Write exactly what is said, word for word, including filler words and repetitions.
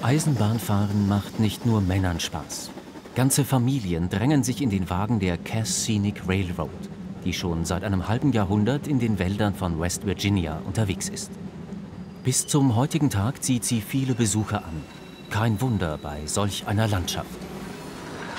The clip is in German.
Eisenbahnfahren macht nicht nur Männern Spaß. Ganze Familien drängen sich in den Wagen der Cass Scenic Railroad, die schon seit einem halben Jahrhundert in den Wäldern von West Virginia unterwegs ist. Bis zum heutigen Tag zieht sie viele Besucher an. Kein Wunder bei solch einer Landschaft.